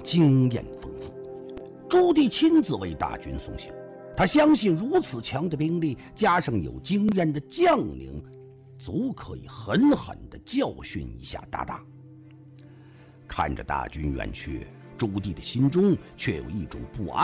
经验丰富。朱棣亲自为大军送行，他相信如此强的兵力，加上有经验的将领，足可以狠狠地教训一下鞑靼。看着大军远去，朱棣的心中却有一种不安。